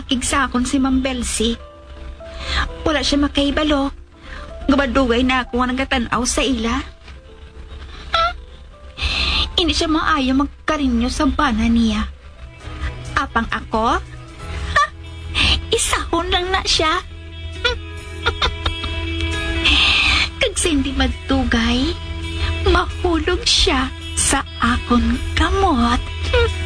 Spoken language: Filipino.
igsakon si Ma'am Belsi. Wala siya makaibalo. Gabadugay na ako nga nagatanaw sa ila. Hindi siya maayo magkarinyo sa bana niya. Apang ako? Isahon lang na siya. Kag sindi magtugay, mahulog siya sa akon kamot.